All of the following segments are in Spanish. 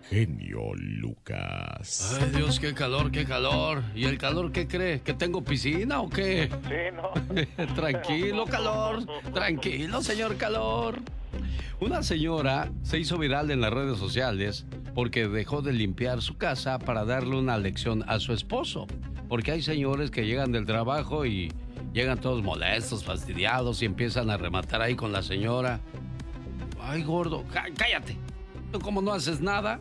genio Lucas. Ay, Dios, qué calor, qué calor. ¿Y el calor qué cree? ¿Que tengo piscina o qué? Sí, ¿no? Tranquilo, calor. Tranquilo, señor calor. Una señora se hizo viral en las redes sociales porque dejó de limpiar su casa para darle una lección a su esposo. Porque hay señores que llegan del trabajo y llegan todos molestos, fastidiados y empiezan a rematar ahí con la señora. Ay, gordo, cállate. ¿Tú cómo no haces nada?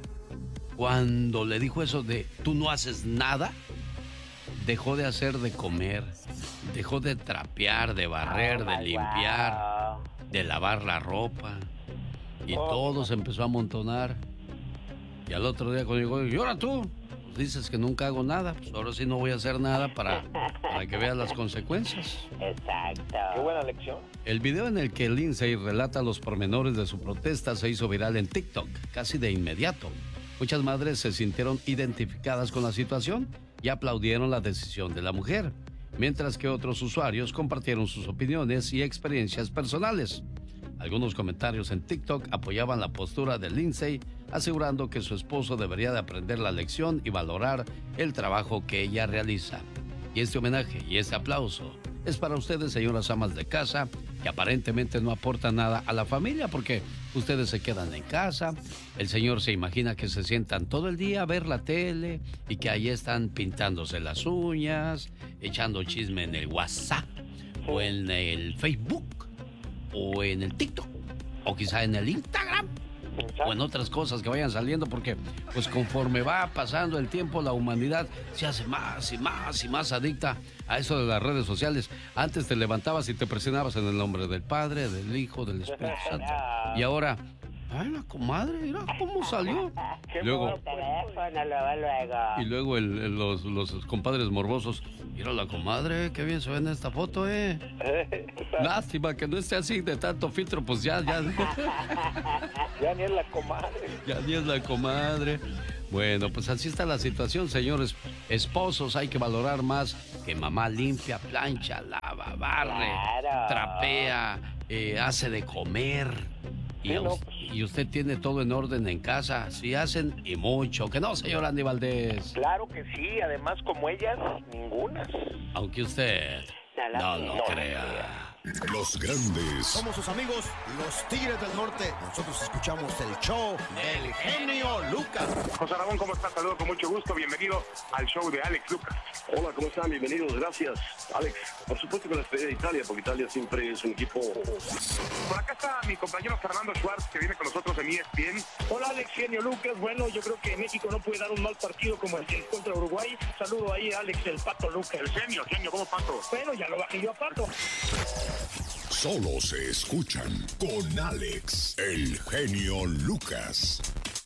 Cuando le dijo eso de tú no haces nada, dejó de hacer de comer, dejó de trapear, de barrer, de limpiar, de lavar la ropa. Y todo se empezó a amontonar. Y al otro día cuando llegó, ¿y ahora tú? Pues dices que nunca hago nada. Pues ahora sí no voy a hacer nada para que veas las consecuencias. Exacto. Qué buena lección. El video en el que Lindsay relata los pormenores de su protesta se hizo viral en TikTok casi de inmediato. Muchas madres se sintieron identificadas con la situación y aplaudieron la decisión de la mujer, mientras que otros usuarios compartieron sus opiniones y experiencias personales. Algunos comentarios en TikTok apoyaban la postura de Lindsay, asegurando que su esposo debería de aprender la lección y valorar el trabajo que ella realiza. Y este homenaje y este aplauso es para ustedes, señoras amas de casa, que aparentemente no aportan nada a la familia porque ustedes se quedan en casa. El señor se imagina que se sientan todo el día a ver la tele y que ahí están pintándose las uñas, echando chisme en el WhatsApp o en el Facebook o en el TikTok o quizá en el Instagram o en otras cosas que vayan saliendo, porque pues conforme va pasando el tiempo la humanidad se hace más y más y más adicta a eso de las redes sociales. Antes te levantabas y te presionabas en el nombre del Padre, del Hijo, del Espíritu Santo, y ahora, ay, la comadre, mira cómo salió. Luego, y luego los compadres morbosos, mira la comadre, qué bien se ve en esta foto, Lástima que no esté así de tanto filtro, pues ya. Ya ni es la comadre. Ya ni es la comadre. Bueno, pues así está la situación, señores esposos. Hay que valorar más que mamá limpia, plancha, lava, barre, trapea, hace de comer. Y usted tiene todo en orden en casa. Sí hacen y mucho. ¿Que no, señor Andy Valdés? Claro que sí. Además, como ellas, ninguna. Aunque usted no lo crea. Los grandes. Somos sus amigos, los Tigres del Norte. Nosotros escuchamos el show del genio Lucas. José Ramón, ¿cómo estás? Saludos con mucho gusto. Bienvenido al show de Alex Lucas. Hola, ¿cómo están? Bienvenidos. Gracias, Alex. Por supuesto con la estrella de Italia, porque Italia siempre es un equipo... Por acá está mi compañero Fernando Schwartz, que viene con nosotros en ESPN. Hola, Alex, genio Lucas. Bueno, yo creo que México no puede dar un mal partido como el que contra Uruguay. Saludo ahí a Alex, el Pato Lucas. El genio, ¿cómo Pato? Bueno, ya lo bajé yo a Pato. Solo se escuchan con Alex, el genio Lucas.